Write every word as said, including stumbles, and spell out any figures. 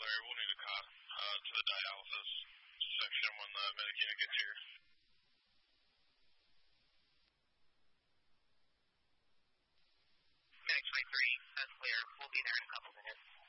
Larry. We'll need a cot uh, to the dialysis section when the medic unit gets here. Medic twenty-three, that's clear. We'll be there in a couple minutes.